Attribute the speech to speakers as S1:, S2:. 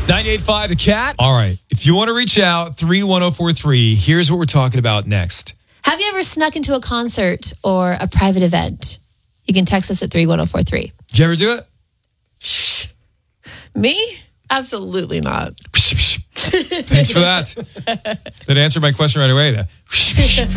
S1: 98.5 The Cat. All right. If you want to reach out, 31043, here's what we're talking about next.
S2: Have you ever snuck into a concert or a private event? You can text us at 31043.
S1: Did you ever do it?
S2: Me? Absolutely not.
S1: Thanks for that. That answered my question right away.